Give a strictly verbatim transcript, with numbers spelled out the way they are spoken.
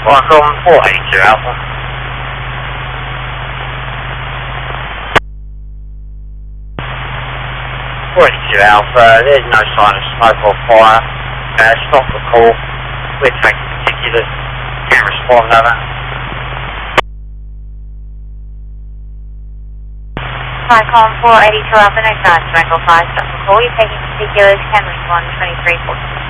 Welcome, four eighty-two Alpha. four eighty-two Alpha, there's no sign of smoke or fire. Uh, stop the call. We're taking particulars. Can't respond over. Cyclone four eighty-two Alpha, no sign of smoke or fire. Stop the call. You're taking particulars. Can respond twenty-three forty.